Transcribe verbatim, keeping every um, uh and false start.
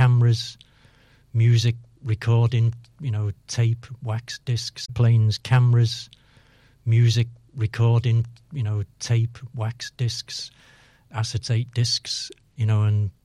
cameras, music, recording, you know, tape, wax discs, planes, cameras, music, recording, you know, tape, wax discs, acetate discs, you know, and